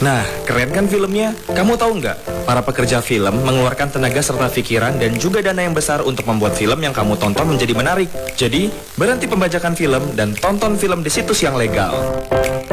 Nah, keren kan filmnya? Kamu tahu nggak? Para pekerja film mengeluarkan tenaga serta pikiran dan juga dana yang besar untuk membuat film yang kamu tonton menjadi menarik. Jadi, berhenti pembajakan film dan tonton film di situs yang legal.